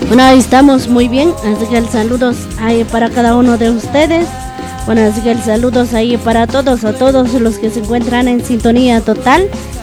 Bueno, ahí estamos muy bien, así que el saludos ahí para cada uno de ustedes. Bueno, así que el saludos ahí para todos, a todos los que se encuentran en sintonía total